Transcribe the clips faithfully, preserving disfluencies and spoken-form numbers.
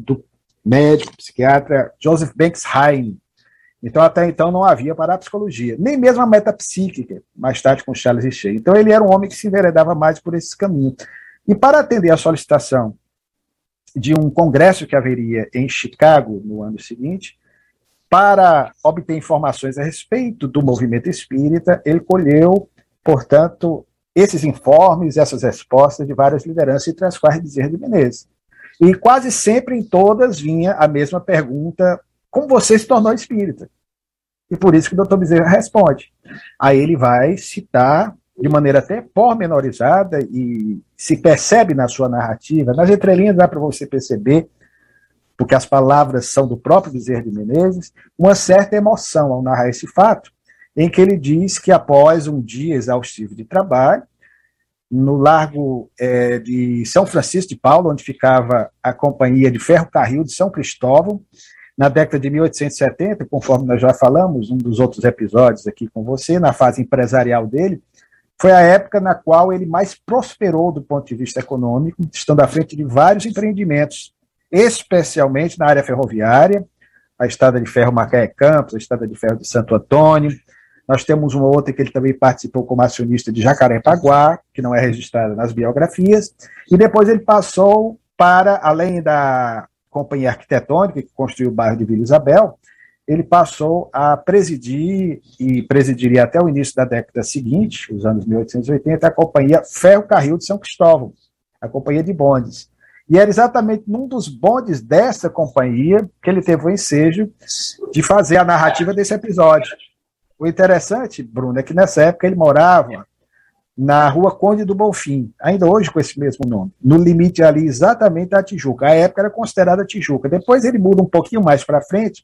do médico, psiquiatra Joseph Banks Heine. Então, até então, não havia parapsicologia, nem mesmo a metapsíquica, mais tarde com Charles Richer. Então, ele era um homem que se enveredava mais por esse caminho. E para atender a solicitação de um congresso que haveria em Chicago no ano seguinte, para obter informações a respeito do movimento espírita, ele colheu, portanto, esses informes, essas respostas de várias lideranças, entre as quais Bezerra de Menezes. E quase sempre em todas vinha a mesma pergunta: como você se tornou espírita? E por isso que o doutor Bezerra responde. Aí ele vai citar, de maneira até pormenorizada, e se percebe na sua narrativa, nas entrelinhas dá para você perceber, porque as palavras são do próprio Bezerra de Menezes, uma certa emoção ao narrar esse fato, em que ele diz que após um dia exaustivo de trabalho, no largo é, de São Francisco de Paula, onde ficava a Companhia de Ferrocarril de São Cristóvão, na década de mil oitocentos e setenta, conforme nós já falamos, um dos outros episódios aqui com você, na fase empresarial dele, foi a época na qual ele mais prosperou do ponto de vista econômico, estando à frente de vários empreendimentos, especialmente na área ferroviária, a Estrada de Ferro Macaé-Campos, a Estrada de Ferro de Santo Antônio. Nós temos uma outra que ele também participou como acionista de Jacarepaguá, que não é registrada nas biografias, e depois ele passou para, além da Companhia Arquitetônica, que construiu o bairro de Vila Isabel, ele passou a presidir, e presidiria até o início da década seguinte, os anos mil oitocentos e oitenta, a Companhia Ferrocarril de São Cristóvão, a Companhia de Bondes. E era exatamente num dos bondes dessa companhia que ele teve o ensejo de fazer a narrativa desse episódio. O interessante, Bruno, é que nessa época ele morava na Rua Conde do Bonfim, ainda hoje com esse mesmo nome, no limite ali exatamente da Tijuca. A época era considerada Tijuca. Depois ele muda um pouquinho mais para frente,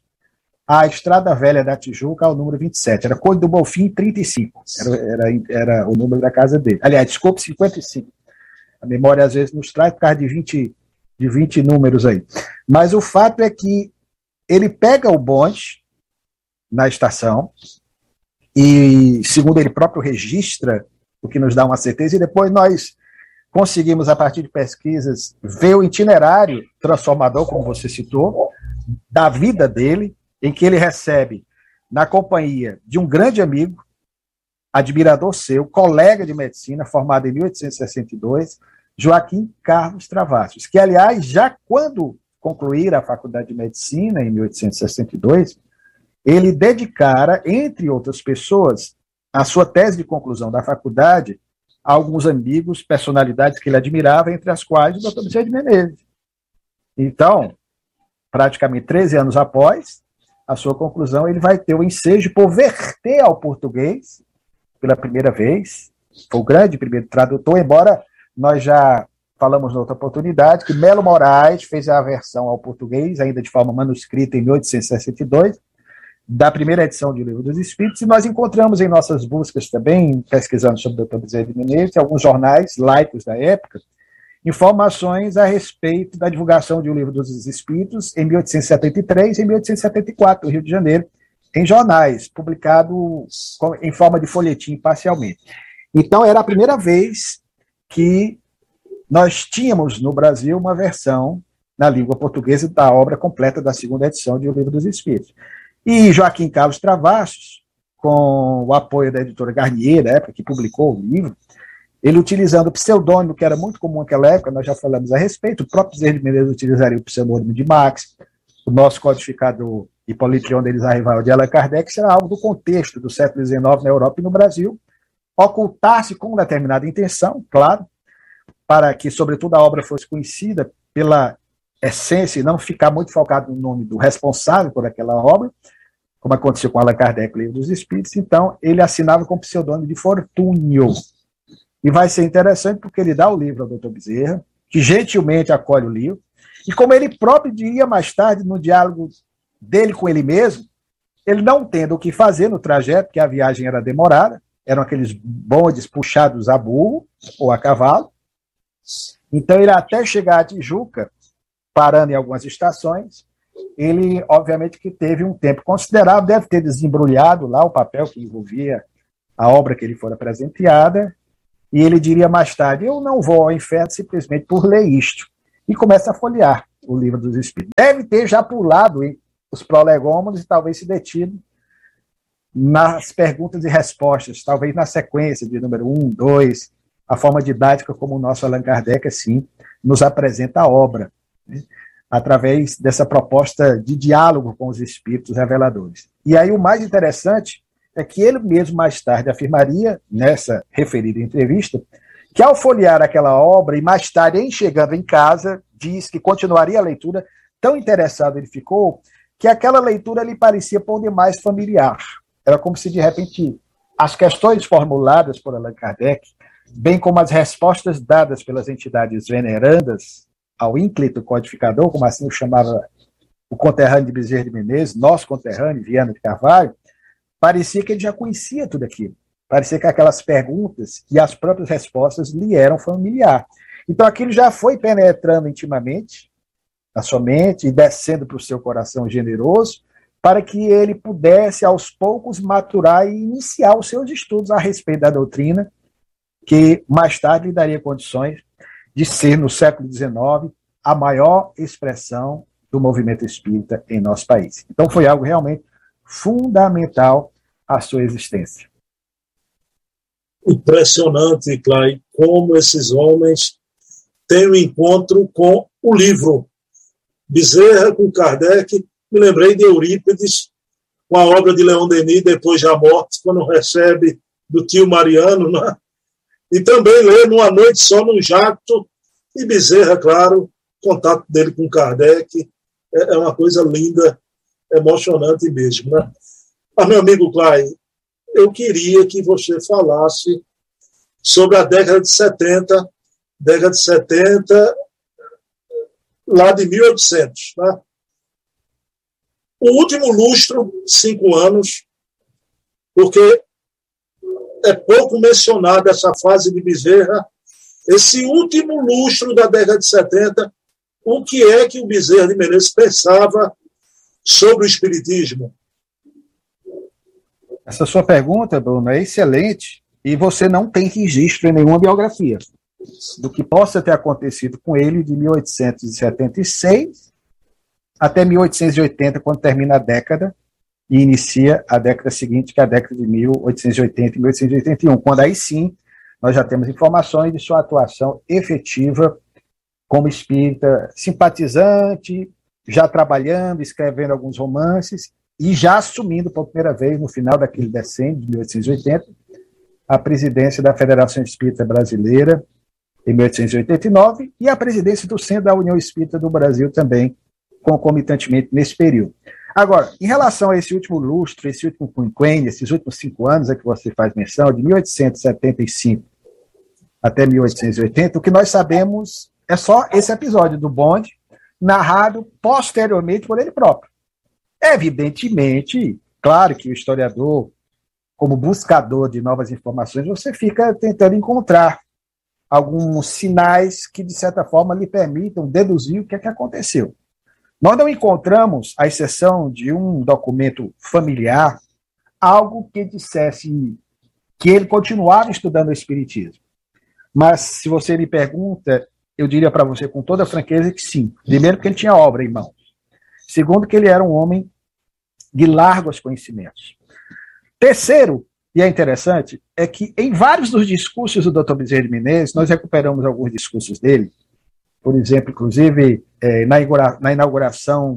a Estrada Velha da Tijuca, ao número vinte e sete. Era Conde do Bonfim trinta e cinco. Era, era, era o número da casa dele. Aliás, desculpe, cinquenta e cinco. A memória às vezes nos traz por causa de vinte, de vinte números aí. Mas o fato é que ele pega o bonde na estação e, segundo ele próprio, registra, o que nos dá uma certeza, e depois nós conseguimos, a partir de pesquisas, ver o itinerário transformador, como você citou, da vida dele, em que ele recebe na companhia de um grande amigo, admirador seu, colega de medicina, formado em mil oitocentos e sessenta e dois, Joaquim Carlos Travassos, que, aliás, já quando concluir a Faculdade de Medicina, em mil oitocentos e sessenta e dois, ele dedicara, entre outras pessoas, a sua tese de conclusão da faculdade a alguns amigos, personalidades que ele admirava, entre as quais o doutor Bezerra de Menezes. Então, praticamente treze anos após a sua conclusão, ele vai ter o ensejo por verter ao português, pela primeira vez, foi o grande primeiro tradutor, embora nós já falamos em outra oportunidade, que Melo Moraes fez a versão ao português, ainda de forma manuscrita, em mil oitocentos e sessenta e dois, da primeira edição de O Livro dos Espíritos, e nós encontramos em nossas buscas também, pesquisando sobre o doutor Bezerra de Menezes, alguns jornais laicos da época, informações a respeito da divulgação de O Livro dos Espíritos em mil oitocentos e setenta e três e em mil oitocentos e setenta e quatro, no Rio de Janeiro, em jornais, publicado em forma de folhetim parcialmente. Então, era a primeira vez que nós tínhamos no Brasil uma versão na língua portuguesa da obra completa da segunda edição de O Livro dos Espíritos. E Joaquim Carlos Travassos, com o apoio da editora Garnier, da época que publicou o livro, ele utilizando o pseudônimo, que era muito comum naquela época, nós já falamos a respeito, o próprio Bezerra de Menezes utilizaria o pseudônimo de Max, o nosso codificador Hipólito Leon deles Arrival de Allan Kardec, será algo do contexto do século dezenove na Europa e no Brasil, ocultar-se com determinada intenção, claro, para que, sobretudo, a obra fosse conhecida pela essência e não ficar muito focado no nome do responsável por aquela obra, como aconteceu com Allan Kardec, o Livro dos Espíritos. Então, ele assinava com o pseudônimo de Fortúnio. E vai ser interessante porque ele dá o livro ao doutor Bezerra, que gentilmente acolhe o livro, e como ele próprio diria mais tarde, no diálogo dele com ele mesmo, ele não tendo o que fazer no trajeto, porque a viagem era demorada, eram aqueles bondes puxados a burro ou a cavalo, então ele até chegar a Tijuca, parando em algumas estações, ele, obviamente, que teve um tempo considerável, deve ter desembrulhado lá o papel que envolvia a obra que ele fora presenteada, e ele diria mais tarde, eu não vou ao inferno simplesmente por ler isto. E começa a folhear. o Livro dos Espíritos. Deve ter já pulado os prolegômenos e talvez se detido nas perguntas e respostas, talvez na sequência de número um, dois, a forma didática como o nosso Allan Kardec, assim, nos apresenta a obra, né, através dessa proposta de diálogo com os espíritos reveladores. E aí o mais interessante é que ele mesmo mais tarde afirmaria, nessa referida entrevista, que ao folhear aquela obra e mais tarde, em chegando em casa, diz que continuaria a leitura, tão interessado ele ficou, que aquela leitura lhe parecia por demais familiar. Era como se, de repente, as questões formuladas por Allan Kardec, bem como as respostas dadas pelas entidades venerandas ao ínclito codificador, como assim o chamava o conterrâneo de Bezerra de Menezes, nosso conterrâneo, Viana de Carvalho, parecia que ele já conhecia tudo aquilo. Parecia que aquelas perguntas e as próprias respostas lhe eram familiar. Então aquilo já foi penetrando intimamente na sua mente e descendo para o seu coração generoso, para que ele pudesse, aos poucos, maturar e iniciar os seus estudos a respeito da doutrina, que mais tarde lhe daria condições de ser, no século dezenove, a maior expressão do movimento espírita em nosso país. Então foi algo realmente fundamental à sua existência. Impressionante, Clay, como esses homens têm um encontro com o livro. Bezerra com Kardec, me lembrei de Eurípides, com a obra de Leon Denis, Depois da Morte, quando recebe do tio Mariano, né? E também lê Numa Noite Só num Jacto, e Bezerra, claro, contato dele com Kardec, é uma coisa linda, emocionante mesmo. Né? Mas, meu amigo Clay, eu queria que você falasse sobre a década de setenta, década de setenta, lá de mil e oitocentos. Né? O último lustro, cinco anos, porque é pouco mencionada essa fase de Bezerra, esse último lustro da década de setenta, o que é que o Bezerra de Menezes pensava sobre o espiritismo? Essa sua pergunta, Bruno, é excelente, e você não tem registro em nenhuma biografia do que possa ter acontecido com ele de mil oitocentos e setenta e seis até mil oitocentos e oitenta, quando termina a década, e inicia a década seguinte, que é a década de mil oitocentos e oitenta e mil oitocentos e oitenta e um, quando aí sim nós já temos informações de sua atuação efetiva como espírita simpatizante, já trabalhando, escrevendo alguns romances, e já assumindo pela primeira vez, no final daquele decênio de mil oitocentos e oitenta, a presidência da Federação Espírita Brasileira, em mil oitocentos e oitenta e nove, e a presidência do Centro da União Espírita do Brasil também, concomitantemente nesse período. Agora, em relação a esse último lustro, esse último quinquênio, esses últimos cinco anos a que você faz menção, de mil oitocentos e setenta e cinco até mil oitocentos e oitenta, o que nós sabemos é só esse episódio do bonde, narrado posteriormente por ele próprio. Evidentemente, claro que o historiador, como buscador de novas informações, você fica tentando encontrar alguns sinais que, de certa forma, lhe permitam deduzir o que é que aconteceu. Nós não encontramos, à exceção de um documento familiar, algo que dissesse que ele continuava estudando o espiritismo. Mas, se você me pergunta, eu diria para você com toda franqueza que sim. Primeiro, porque ele tinha obra em mãos. Segundo, que ele era um homem de largos conhecimentos. Terceiro, e é interessante, é que em vários dos discursos do doutor Bezerra de Menezes, nós recuperamos alguns discursos dele, por exemplo, inclusive, é, na, inaugura, na inauguração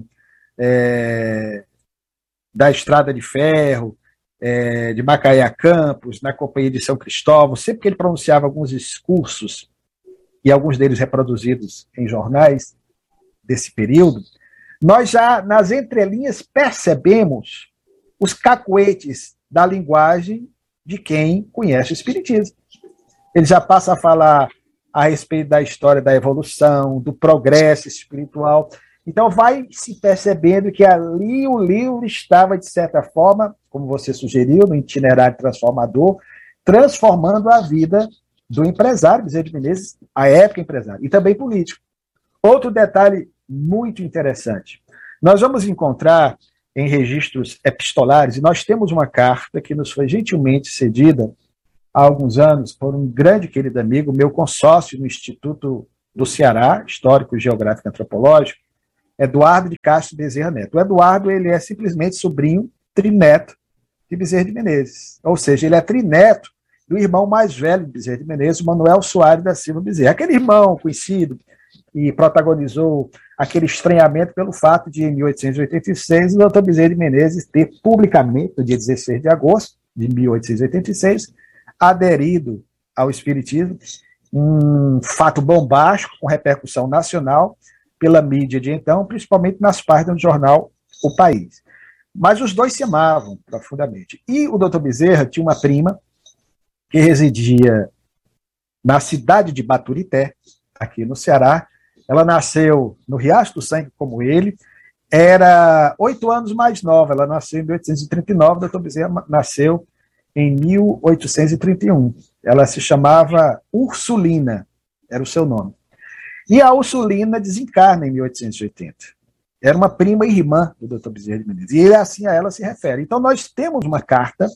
é, da Estrada de Ferro, é, de Macaé a Campos, na Companhia de São Cristóvão, sempre que ele pronunciava alguns discursos, e alguns deles reproduzidos em jornais desse período, nós já, nas entrelinhas, percebemos os cacuetes da linguagem de quem conhece o espiritismo. Ele já passa a falar a respeito da história da evolução, do progresso espiritual. Então vai se percebendo que ali o livro estava, de certa forma, como você sugeriu, no itinerário transformador, transformando a vida do empresário, Bezerra de Menezes, a época empresário, e também político. Outro detalhe muito interessante. Nós vamos encontrar em registros epistolares, e nós temos uma carta que nos foi gentilmente cedida há alguns anos por um grande querido amigo, meu consórcio no Instituto do Ceará, Histórico, Geográfico e Antropológico, Eduardo de Castro Bezerra Neto. O Eduardo ele é simplesmente sobrinho trineto de Bezerra de Menezes, ou seja, ele é trineto do irmão mais velho de Bezerra de Menezes, Manuel Soares da Silva Bezerra. Aquele irmão conhecido e protagonizou aquele estranhamento pelo fato de, em mil oitocentos e oitenta e seis, o doutor Bezerra de Menezes ter publicamente, no dia dezesseis de agosto de mil oitocentos e oitenta e seis, aderido ao Espiritismo, um fato bombástico, com repercussão nacional, pela mídia de então, principalmente nas páginas do jornal O País. Mas os dois se amavam profundamente. E o doutor Bezerra tinha uma prima que residia na cidade de Baturité, aqui no Ceará. Ela nasceu no Riacho do Sangue, como ele, era oito anos mais nova. Ela nasceu em mil oitocentos e trinta e nove, o doutor Bezerra nasceu em mil oitocentos e trinta e um. Ela se chamava Ursulina, era o seu nome. E a Ursulina desencarna em mil oitocentos e oitenta. Era uma prima e irmã do doutor Bezerra de Menezes. E ele, assim a ela se refere. Então, nós temos uma carta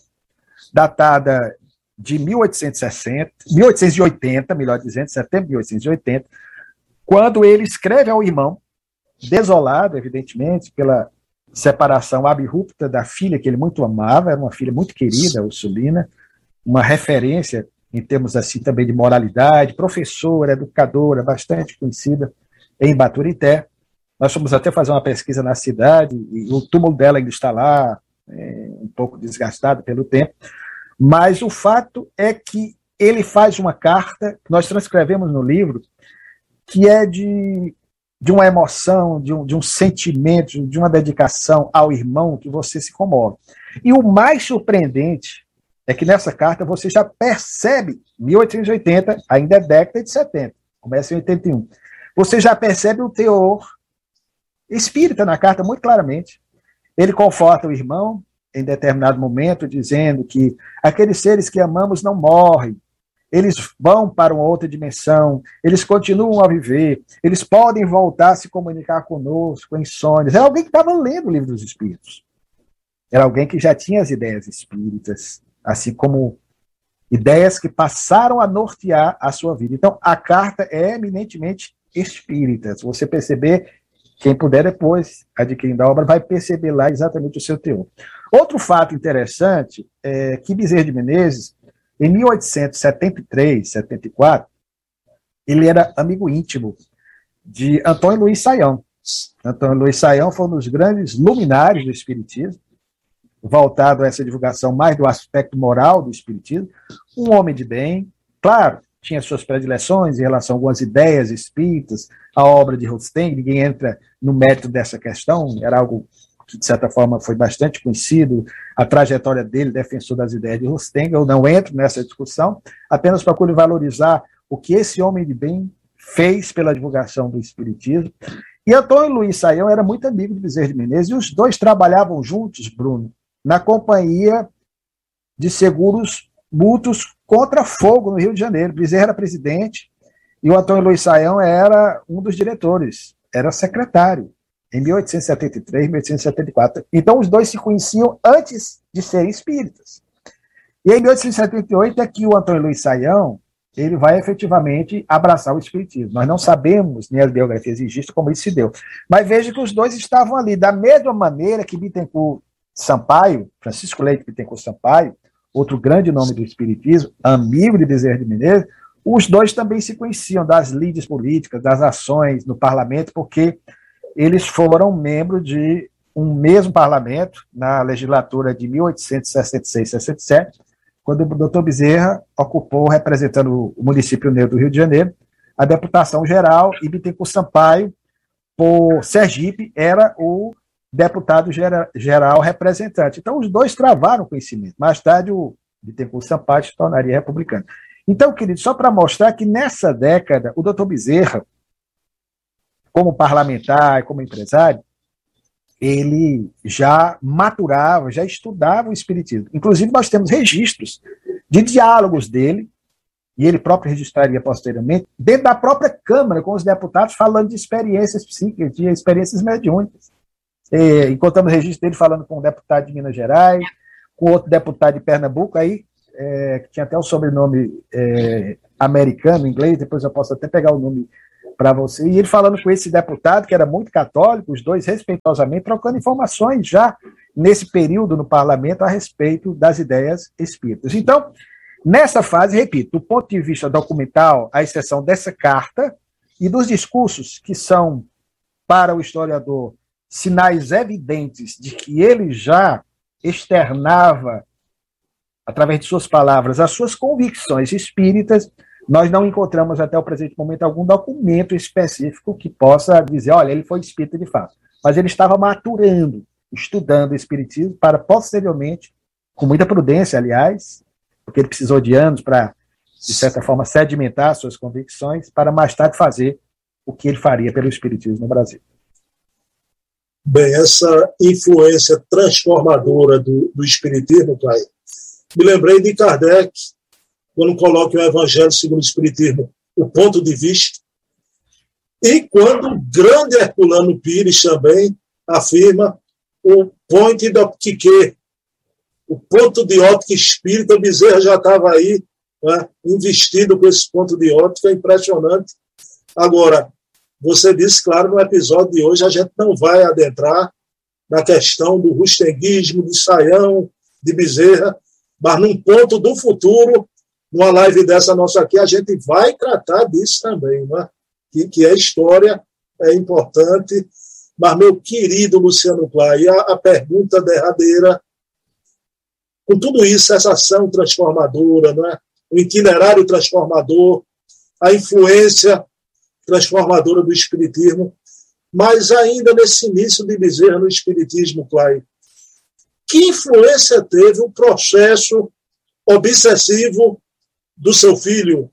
datada de mil oitocentos e sessenta, mil oitocentos e oitenta, melhor dizendo, setembro de mil oitocentos e oitenta, quando ele escreve ao irmão, desolado, evidentemente, pela separação abrupta da filha que ele muito amava, era uma filha muito querida, a Ursulina, uma referência em termos assim também de moralidade, professora, educadora, bastante conhecida em Baturité. Nós fomos até fazer uma pesquisa na cidade, e o túmulo dela ainda está lá, é, um pouco desgastado pelo tempo, mas o fato é que ele faz uma carta, que nós transcrevemos no livro, que é de, de uma emoção, de um, de um sentimento, de uma dedicação ao irmão que você se comove. E o mais surpreendente é que nessa carta você já percebe, mil oitocentos e oitenta, ainda é década de setenta, começa em oitenta e um, você já percebe o teor espírita na carta muito claramente. Ele conforta o irmão em determinado momento, dizendo que aqueles seres que amamos não morrem, eles vão para uma outra dimensão, eles continuam a viver, eles podem voltar a se comunicar conosco em sonhos. Era alguém que estava lendo o Livro dos Espíritos. Era alguém que já tinha as ideias espíritas, assim como ideias que passaram a nortear a sua vida. Então, a carta é eminentemente espírita. Se você perceber, quem puder depois, adquirindo a obra, vai perceber lá exatamente o seu teor. Outro fato interessante é que Bezerra de Menezes, em mil oitocentos e setenta e três, setenta e quatro, ele era amigo íntimo de Antônio Luiz Saião. Antônio Luiz Saião foi um dos grandes luminares do Espiritismo, voltado a essa divulgação mais do aspecto moral do Espiritismo, um homem de bem, claro, tinha suas predileções em relação a algumas ideias espíritas, a obra de Rosteng, ninguém entra no mérito dessa questão, era algo que, de certa forma, foi bastante conhecido, a trajetória dele, defensor das ideias de Rosteng, eu não entro nessa discussão, apenas procuro valorizar o que esse homem de bem fez pela divulgação do Espiritismo. E Antônio Luiz Saião era muito amigo de Bezerra de Menezes, e os dois trabalhavam juntos, Bruno, na companhia de seguros mútuos contra fogo no Rio de Janeiro. Bezerra era presidente e o Antônio Luiz Saião era um dos diretores, era secretário, em mil oitocentos e setenta e três, mil oitocentos e setenta e quatro. Então, os dois se conheciam antes de serem espíritas. E em mil oitocentos e setenta e oito é que o Antônio Luiz Saião ele vai efetivamente abraçar o espiritismo. Nós não sabemos, nem as biografias existem, como isso se deu. Mas veja que os dois estavam ali, da mesma maneira que Bittencourt Sampaio, Francisco Leite Bittencourt Sampaio, outro grande nome do espiritismo, amigo de Bezerra de Menezes, os dois também se conheciam das lides políticas, das ações no parlamento, porque eles foram membros de um mesmo parlamento na legislatura de mil oitocentos e sessenta e seis, sessenta e sete, quando o doutor Bezerra ocupou, representando o município neutro do Rio de Janeiro, a deputação geral, e Bittencourt Sampaio, por Sergipe, era o deputado geral representante. Então, os dois travaram conhecimento. Mais tarde, o Bittencourt Sampaio se tornaria republicano. Então, querido, só para mostrar que nessa década, o doutor Bezerra, como parlamentar, como empresário, ele já maturava, já estudava o espiritismo. Inclusive, nós temos registros de diálogos dele, e ele próprio registraria posteriormente, dentro da própria Câmara, com os deputados, falando de experiências psíquicas, de experiências mediúnicas. É, encontramos registro dele falando com um deputado de Minas Gerais, com outro deputado de Pernambuco, aí, é, que tinha até o sobrenome é, americano, inglês, depois eu posso até pegar o nome para você. E ele falando com esse deputado, que era muito católico, os dois respeitosamente trocando informações já nesse período no parlamento a respeito das ideias espíritas. Então, nessa fase, repito, do ponto de vista documental, à exceção dessa carta e dos discursos que são, para o historiador, sinais evidentes de que ele já externava, através de suas palavras, as suas convicções espíritas, nós não encontramos até o presente momento algum documento específico que possa dizer, olha, ele foi espírita de fato. Mas ele estava maturando, estudando o espiritismo para posteriormente, com muita prudência, aliás, porque ele precisou de anos para, de certa forma, sedimentar suas convicções, para mais tarde fazer o que ele faria pelo espiritismo no Brasil. Bem, essa influência transformadora do, do espiritismo, Clay, me lembrei de Kardec, quando coloca o Evangelho segundo o Espiritismo, o ponto de vista, e quando o grande Herculano Pires também afirma o point d'optique, o ponto de ótica espírita. Bezerra já estava aí, né, investido com esse ponto de ótica, impressionante. Agora, você disse, claro, no episódio de hoje a gente não vai adentrar na questão do rustenguismo, de Saião, de Bezerra, mas num ponto do futuro, numa live dessa nossa aqui, a gente vai tratar disso também, né? que, que é história, é importante. Mas, meu querido Luciano Clay, a, a pergunta derradeira, com tudo isso, essa ação transformadora, né? O itinerário transformador, a influência transformadora do Espiritismo, mas ainda nesse início de Bezerra no Espiritismo, Clay, que influência teve o processo obsessivo do seu filho?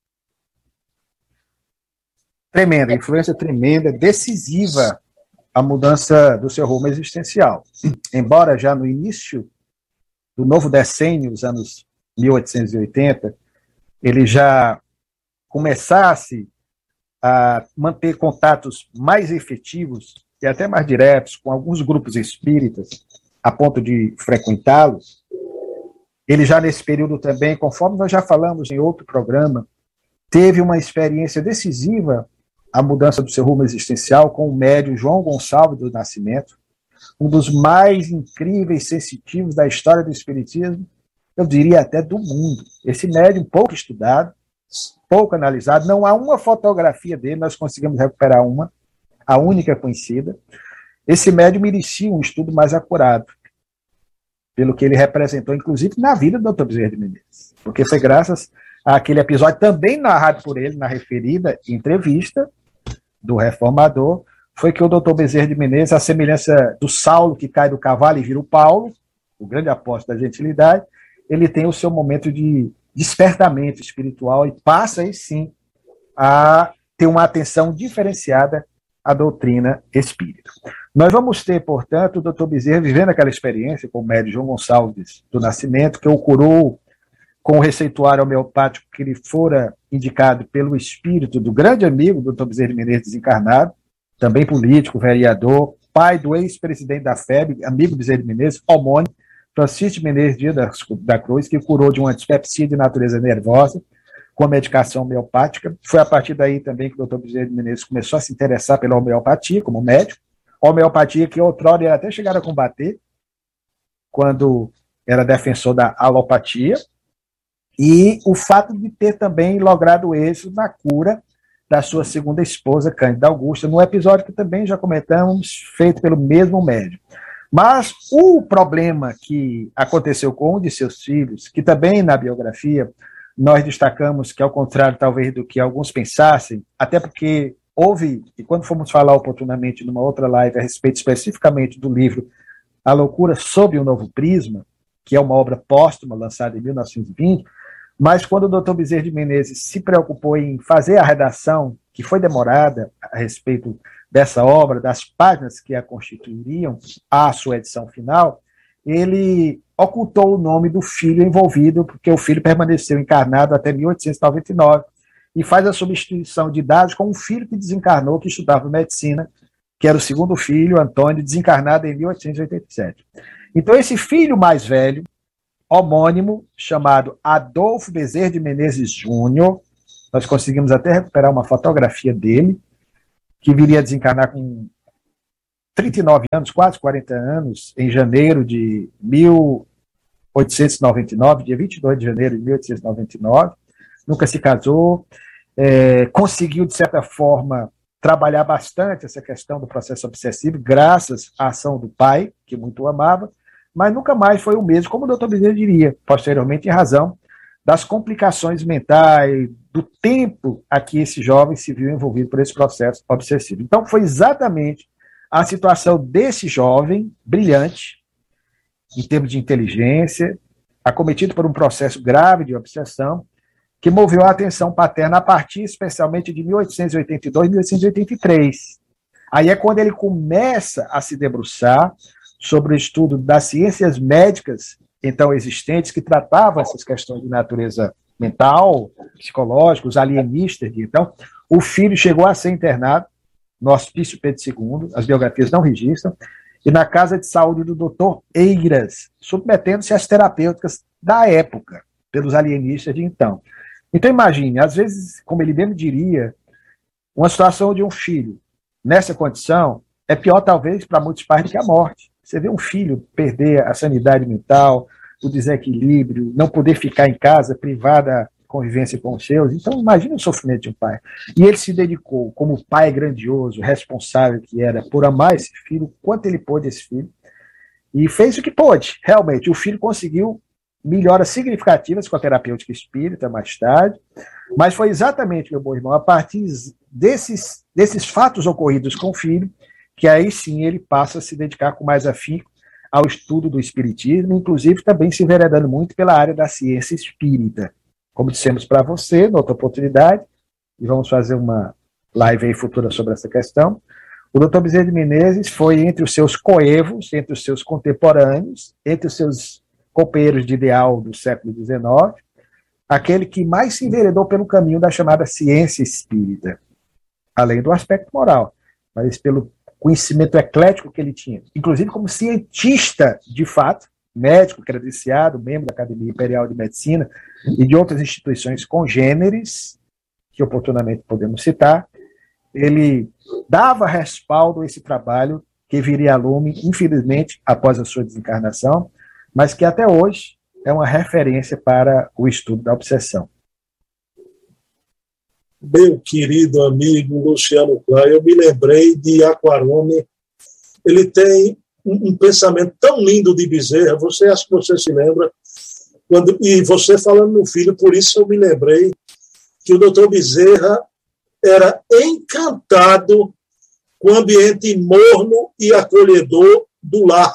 Tremenda, influência tremenda, decisiva a mudança do seu rumo existencial. Embora já no início do novo decênio, os anos mil oitocentos e oitenta, ele já começasse a manter contatos mais efetivos e até mais diretos com alguns grupos espíritas, a ponto de frequentá-los, ele já nesse período também, conforme nós já falamos em outro programa, teve uma experiência decisiva a mudança do seu rumo existencial com o médium João Gonçalves do Nascimento, um dos mais incríveis sensitivos da história do espiritismo, eu diria até do mundo. Esse médium pouco estudado, pouco analisado, não há uma fotografia dele, nós conseguimos recuperar uma, a única conhecida. Esse médium merecia um estudo mais acurado, pelo que ele representou, inclusive, na vida do doutor Bezerra de Menezes, porque foi graças àquele episódio também narrado por ele, na referida entrevista do Reformador, foi que o doutor Bezerra de Menezes, a semelhança do Saulo que cai do cavalo e vira o Paulo, o grande apóstolo da gentilidade, ele tem o seu momento de despertamento espiritual e passa aí sim a ter uma atenção diferenciada à doutrina espírita. Nós vamos ter, portanto, o doutor Bezerra vivendo aquela experiência com o médium João Gonçalves do Nascimento, que o curou com o receituário homeopático que lhe fora indicado pelo espírito do grande amigo do doutor Bezerra de Menezes desencarnado, também político, vereador, pai do ex-presidente da F E B, amigo Bezerra de Menezes, homônimo, Francisco de Menezes Dias da, da Cruz, que curou de uma dispepsia de natureza nervosa com a medicação homeopática. Foi a partir daí também que o doutor Bezerra de Menezes começou a se interessar pela homeopatia como médico, homeopatia que outrora ele até chegaram a combater, quando era defensor da alopatia, e o fato de ter também logrado êxito na cura da sua segunda esposa, Cândida Augusta, num episódio que também já comentamos, feito pelo mesmo médico. Mas o problema que aconteceu com um de seus filhos, que também na biografia nós destacamos que, ao contrário talvez do que alguns pensassem, até porque houve, e quando fomos falar oportunamente numa outra live a respeito especificamente do livro A Loucura sob um Novo Prisma, que é uma obra póstuma lançada em mil novecentos e vinte, mas quando o doutor Bezerra de Menezes se preocupou em fazer a redação, que foi demorada a respeito dessa obra, das páginas que a constituiriam, a sua edição final, ele ocultou o nome do filho envolvido, porque o filho permaneceu encarnado até mil oitocentos e noventa e nove, e faz a substituição de dados com um filho que desencarnou, que estudava medicina, que era o segundo filho, Antônio, desencarnado em mil oitocentos e oitenta e sete. Então, esse filho mais velho, homônimo, chamado Adolfo Bezerra de Menezes Júnior, Nós conseguimos até recuperar uma fotografia dele, que viria a desencarnar com trinta e nove anos, quase quarenta anos, em janeiro de mil oitocentos e noventa e nove, dia vinte e dois de janeiro de mil oitocentos e noventa e nove, nunca se casou, é, conseguiu, de certa forma, trabalhar bastante essa questão do processo obsessivo, graças à ação do pai, que muito o amava, mas nunca mais foi o mesmo, como o doutor Bezerra diria, posteriormente, em razão das complicações mentais, do tempo a que esse jovem se viu envolvido por esse processo obsessivo. Então, foi exatamente a situação desse jovem, brilhante, em termos de inteligência, acometido por um processo grave de obsessão, que moveu a atenção paterna a partir, especialmente, de mil oitocentos e oitenta e dois, mil oitocentos e oitenta e três. Aí é quando ele começa a se debruçar sobre o estudo das ciências médicas, então existentes, que tratavam essas questões de natureza mental, psicológica, os alienistas. Então, o filho chegou a ser internado no Hospício Pedro segundo, as biografias não registram, e na casa de saúde do doutor Eiras, submetendo-se às terapêuticas da época, pelos alienistas de então. Então, imagine, às vezes, como ele mesmo diria, uma situação de um filho nessa condição é pior, talvez, para muitos pais do que a morte. Você vê um filho perder a sanidade mental, o desequilíbrio, não poder ficar em casa, privar da convivência com os seus. Então, imagine o sofrimento de um pai. E ele se dedicou, como pai grandioso, responsável que era, por amar esse filho, quanto ele pôde esse filho, e fez o que pôde. Realmente, o filho conseguiu melhoras significativas com a terapêutica espírita mais tarde, mas foi exatamente, meu bom irmão, a partir desses, desses fatos ocorridos com o filho, que aí sim ele passa a se dedicar com mais afinco ao estudo do espiritismo, inclusive também se enveredando muito pela área da ciência espírita. Como dissemos para você, noutra oportunidade, e vamos fazer uma live aí futura sobre essa questão, o doutor Bezerra de Menezes foi entre os seus coevos, entre os seus contemporâneos, entre os seus companheiros de ideal do século dezenove, aquele que mais se enveredou pelo caminho da chamada ciência espírita, além do aspecto moral, mas pelo conhecimento eclético que ele tinha, inclusive como cientista de fato, médico credenciado, membro da Academia Imperial de Medicina e de outras instituições congêneres, que oportunamente podemos citar. Ele dava respaldo a esse trabalho que viria a lume, infelizmente, após a sua desencarnação, mas que até hoje é uma referência para o estudo da obsessão. Meu querido amigo Luciano Clay, eu me lembrei de Aquarone. Ele tem um, um pensamento tão lindo de Bezerra, você acho que você se lembra, quando, e você falando no filho, por isso eu me lembrei que o doutor Bezerra era encantado com o ambiente morno e acolhedor do lar.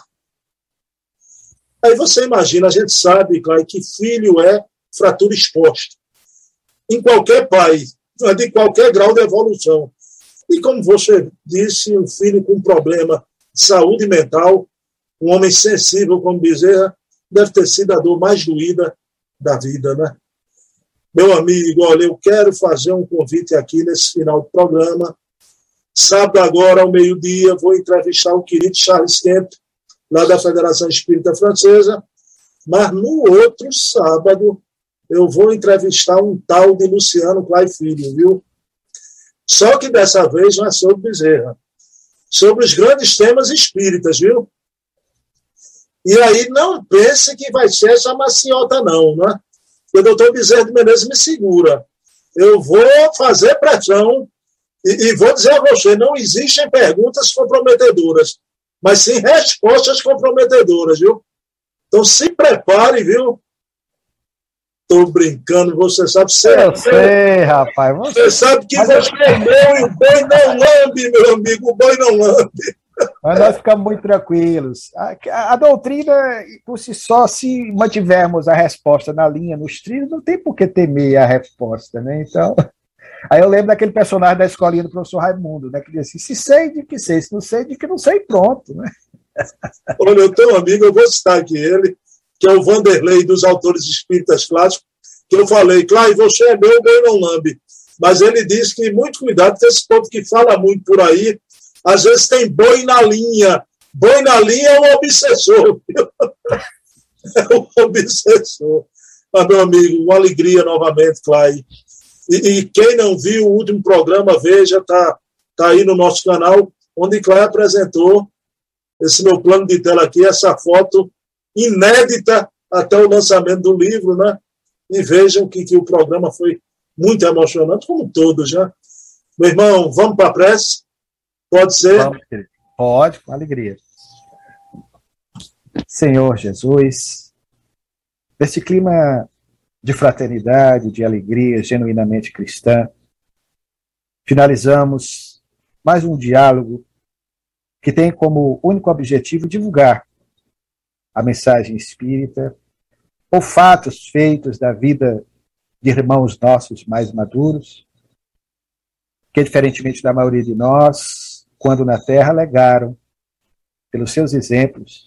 Aí você imagina, a gente sabe, Clay, que filho é fratura exposta. Em qualquer pai, de qualquer grau de evolução. E como você disse, um filho com problema de saúde mental, um homem sensível como Bezerra, deve ter sido a dor mais doída da vida, né? Meu amigo, olha, eu quero fazer um convite aqui nesse final do programa. Sábado agora, ao meio-dia, vou entrevistar o querido Charles Kemp, lá da Federação Espírita Francesa, mas no outro sábado eu vou entrevistar um tal de Luciano Clay Filho, viu? Só que dessa vez não é sobre Bezerra, sobre os grandes temas espíritas, viu? E aí não pense que vai ser essa maciota não, né? O doutor Bezerra de Menezes me segura. Eu vou fazer pressão e, e vou dizer a você, não existem perguntas comprometedoras, mas sim respostas comprometedoras, viu? Então se prepare, viu? Estou brincando, você sabe... Você, eu sei, rapaz. Você, você sabe que você é meu e o boi não lambe, meu amigo, o boi não lambe. Mas nós ficamos muito tranquilos. A, a, a doutrina, por si só, se mantivermos a resposta na linha, nos trilhos, não tem por que temer a resposta, né? Então, aí eu lembro daquele personagem da escolinha do professor Raimundo, né? Que dizia assim, se sei de que sei, se não sei de que não sei, pronto, né? Olha, eu tenho um amigo, eu vou citar aqui ele, que é o Vanderlei dos autores espíritas clássicos, que eu falei, Clay, você é meu, boi não lambe. Mas ele diz que muito cuidado, porque esse povo que fala muito por aí, às vezes tem boi na linha. Boi na linha é um obsessor. É um obsessor. Mas, meu amigo, uma alegria novamente, Clay. E, e quem não viu o último programa, veja, está tá aí no nosso canal, onde Cléia apresentou esse meu plano de tela aqui, essa foto inédita até o lançamento do livro, né? E vejam que, que o programa foi muito emocionante, como todos, já. Meu irmão, vamos para a prece? Pode ser? Vamos, querido. Pode, com alegria. Senhor Jesus, neste clima de fraternidade, de alegria genuinamente cristã, finalizamos mais um diálogo que tem como único objetivo divulgar a mensagem espírita ou fatos feitos da vida de irmãos nossos mais maduros, que, diferentemente da maioria de nós, quando na Terra legaram, pelos seus exemplos,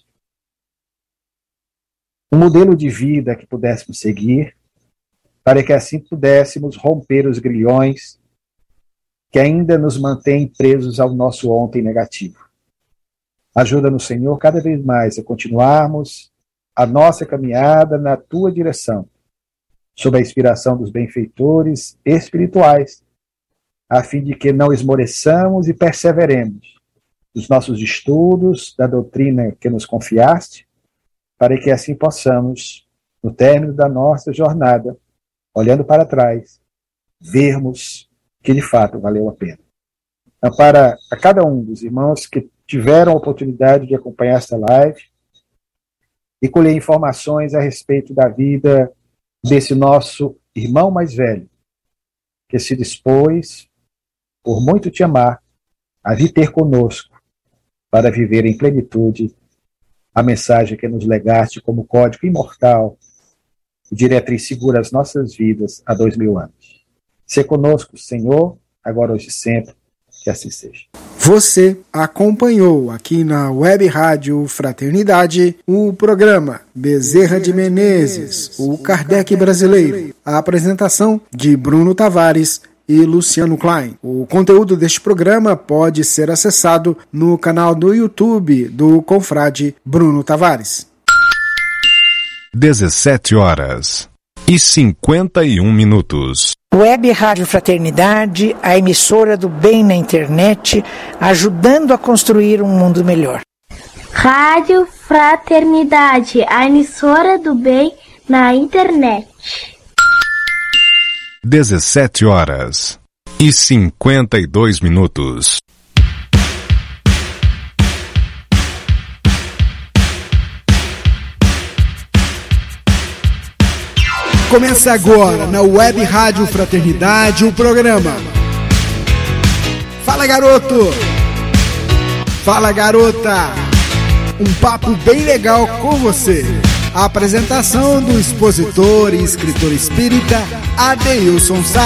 um modelo de vida que pudéssemos seguir, para que assim pudéssemos romper os grilhões que ainda nos mantêm presos ao nosso ontem negativo. Ajuda-nos, Senhor, cada vez mais a continuarmos a nossa caminhada na Tua direção, sob a inspiração dos benfeitores espirituais, a fim de que não esmoreçamos e perseveremos nos nossos estudos da doutrina que nos confiaste, para que assim possamos, no término da nossa jornada, olhando para trás, vermos que de fato valeu a pena. Para a cada um dos irmãos que tiveram a oportunidade de acompanhar esta live e colher informações a respeito da vida desse nosso irmão mais velho, que se dispôs, por muito te amar, a vir ter conosco para viver em plenitude a mensagem que nos legaste como código imortal e diretriz segura às nossas vidas há dois mil anos. Se conosco, Senhor, agora, hoje e sempre, que assim seja. Você acompanhou aqui na Web Rádio Fraternidade o programa Bezerra de Menezes, o Kardec brasileiro. A apresentação de Bruno Tavares e Luciano Klein. O conteúdo deste programa pode ser acessado no canal do YouTube do confrade Bruno Tavares. dezessete horas e cinquenta e um minutos. Web Rádio Fraternidade, a emissora do bem na internet, ajudando a construir um mundo melhor. Rádio Fraternidade, a emissora do bem na internet. dezessete horas e cinquenta e dois minutos. Começa agora na Web Rádio Fraternidade o programa Fala Garoto! Fala Garota! Um papo bem legal com você. A apresentação do expositor e escritor espírita Adeilson Sá.